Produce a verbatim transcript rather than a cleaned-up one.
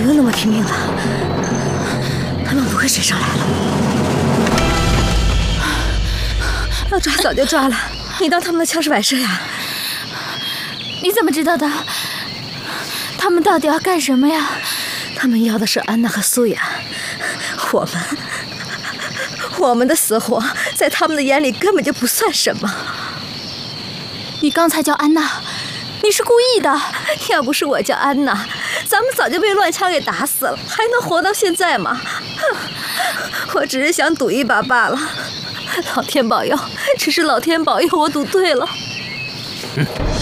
用那么拼命了，他们不会追上来了。要抓早就抓了，你当他们的枪是摆设呀？ 你怎么知道的？他们到底要干什么呀？ 他们要的是安娜和苏雅，我们，我们的死活在他们的眼里根本就不算什么。 你刚才叫安娜，你是故意的。 要不是我叫安娜，咱们早就被乱枪给打死了，还能活到现在吗？我只是想赌一把罢了。老天保佑，只是老天保佑，我赌对了。 嗯